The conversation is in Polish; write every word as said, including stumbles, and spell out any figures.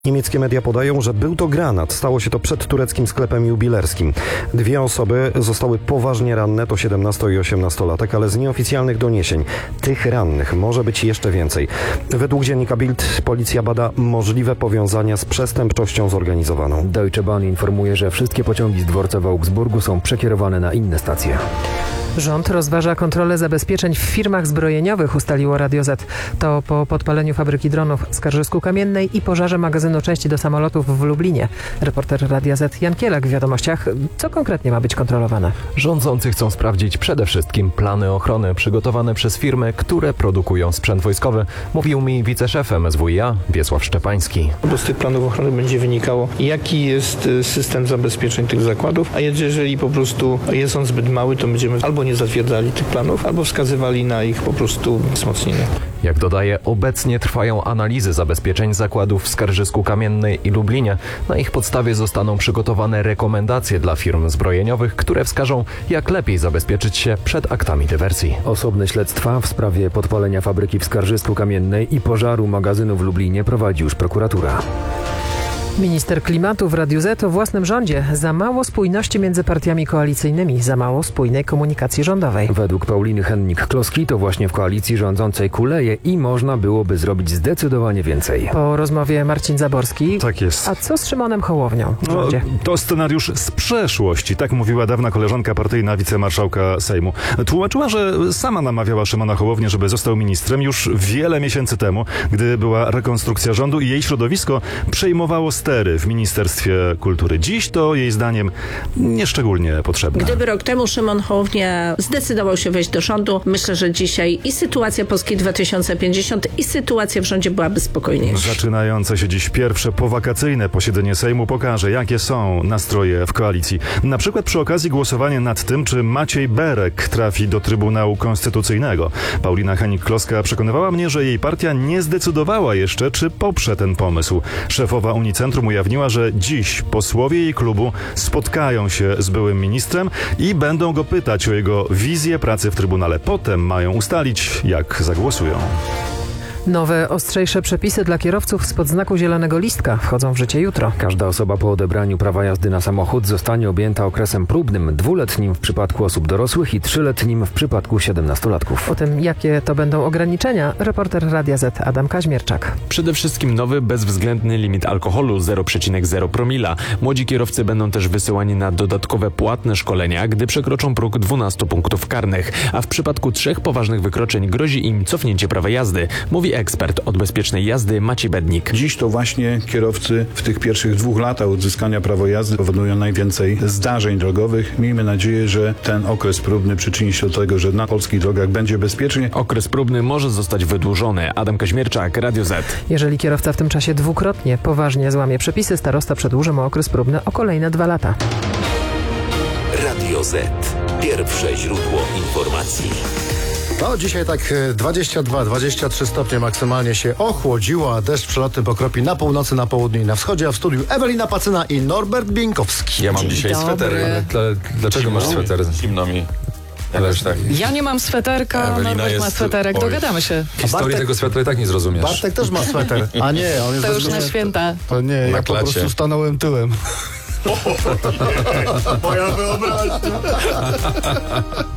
Niemieckie media podają, że był to granat. Stało się to przed tureckim sklepem jubilerskim. Dwie osoby zostały poważnie ranne, to siedemnasto- i osiemnastolatek, ale z nieoficjalnych doniesień tych rannych może być jeszcze więcej. Według dziennika Bild policja bada możliwe powiązania z przestępczością zorganizowaną. Deutsche Bahn informuje, że wszystkie pociągi z dworca w Augsburgu są przekierowane na inne stacje. Rząd rozważa kontrolę zabezpieczeń w firmach zbrojeniowych, ustaliło Radio Z. To po podpaleniu fabryki dronów w Skarżysku-Kamiennej i pożarze magazynu części do samolotów w Lublinie. Reporter Radia Z Jan Kielak w Wiadomościach. Co konkretnie ma być kontrolowane? Rządzący chcą sprawdzić przede wszystkim plany ochrony przygotowane przez firmy, które produkują sprzęt wojskowy, mówił mi wiceszef M S W i A Wiesław Szczepański. Bo z tych planów ochrony będzie wynikało, jaki jest system zabezpieczeń tych zakładów, a jeżeli po prostu jest on zbyt mały, to będziemy albo nie zatwierdzali tych planów, albo wskazywali na ich po prostu wzmocnienie. Jak dodaje, obecnie trwają analizy zabezpieczeń zakładów w Skarżysku-Kamiennej i Lublinie. Na ich podstawie zostaną przygotowane rekomendacje dla firm zbrojeniowych, które wskażą, jak lepiej zabezpieczyć się przed aktami dywersji. Osobne śledztwa w sprawie podpalenia fabryki w Skarżysku-Kamiennej i pożaru magazynu w Lublinie prowadzi już prokuratura. Minister klimatu w Radiu Z o własnym rządzie. Za mało spójności między partiami koalicyjnymi, za mało spójnej komunikacji rządowej. Według Pauliny Hennig-Kloski to właśnie w koalicji rządzącej kuleje i można byłoby zrobić zdecydowanie więcej. Po rozmowie Marcin Zaborski. Tak jest. A co z Szymonem Hołownią w No, rządzie? to scenariusz z przeszłości, tak mówiła dawna koleżanka partyjna wicemarszałka Sejmu. Tłumaczyła, że sama namawiała Szymona Hołownię, żeby został ministrem już wiele miesięcy temu, gdy była rekonstrukcja rządu i jej środowisko przejmowało stery w Ministerstwie Kultury. Dziś to jej zdaniem nieszczególnie potrzebne. Gdyby rok temu Szymon Hołownia zdecydował się wejść do rządu, myślę, że dzisiaj i sytuacja Polski dwa tysiące pięćdziesiąt i sytuacja w rządzie byłaby spokojniejsza. Zaczynające się dziś pierwsze powakacyjne posiedzenie Sejmu pokaże, jakie są nastroje w koalicji. Na przykład przy okazji głosowania nad tym, czy Maciej Berek trafi do Trybunału Konstytucyjnego. Paulina Hennig-Kloska przekonywała mnie, że jej partia nie zdecydowała jeszcze, czy poprze ten pomysł. Szefowa Unicentrum ujawniła, że dziś posłowie jej klubu spotkają się z byłym ministrem i będą go pytać o jego wizję pracy w Trybunale. Potem mają ustalić, jak zagłosują. Nowe, ostrzejsze przepisy dla kierowców spod znaku zielonego listka wchodzą w życie jutro. Każda osoba po odebraniu prawa jazdy na samochód zostanie objęta okresem próbnym, dwuletnim w przypadku osób dorosłych i trzyletnim w przypadku siedemnastolatków. O tym, jakie to będą ograniczenia, reporter Radia Z Adam Kaźmierczak. Przede wszystkim nowy, bezwzględny limit alkoholu zero przecinek zero promila. Młodzi kierowcy będą też wysyłani na dodatkowe płatne szkolenia, gdy przekroczą próg dwunastu punktów karnych, a w przypadku trzech poważnych wykroczeń grozi im cofnięcie prawa jazdy, mówi ekspert od bezpiecznej jazdy Maciej Bednik. Dziś to właśnie kierowcy w tych pierwszych dwóch latach odzyskania prawa jazdy powodują najwięcej zdarzeń drogowych. Miejmy nadzieję, że ten okres próbny przyczyni się do tego, że na polskich drogach będzie bezpiecznie. Okres próbny może zostać wydłużony. Adam Kaźmierczak, Radio Z. Jeżeli kierowca w tym czasie dwukrotnie poważnie złamie przepisy, starosta przedłuży mu okres próbny o kolejne dwa lata. Radio Z. Pierwsze źródło informacji. No, dzisiaj tak dwadzieścia dwa dwadzieścia trzy stopnie maksymalnie się ochłodziło, a deszcz przelotny pokropi na północy, na południu i na wschodzie, a w studiu Ewelina Pacyna i Norbert Bieńkowski. Ja mam dzisiaj Dobry. sweter. Dla, dlaczego Zimno masz sweter? Zimno mi. Ależ tak. Ja nie mam sweterka, Ewelina Norbert jest... ma sweterek, Oj. dogadamy się. Historii Bartek... tego swetra i tak nie zrozumiesz. Bartek też ma sweter. A nie, on jest... To już na święta. To nie, ja Na po klacie. prostu stanąłem tyłem. Moja wyobraźnia.